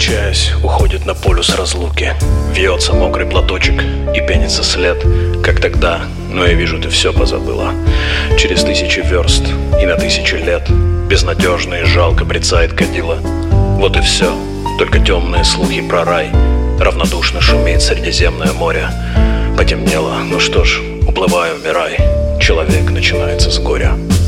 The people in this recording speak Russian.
прощаясь, уходит на полюс разлуки. Вьется мокрый платочек и пенится след. Как тогда, но я вижу, ты все позабыла. Через 1000 верст и на 1000 лет безнадежно и жалко брецает кадила. Вот и все, только темные слухи про рай. Равнодушно шумит Средиземное море. Потемнело, ну что ж, уплывай, умирай. Человек начинается с горя.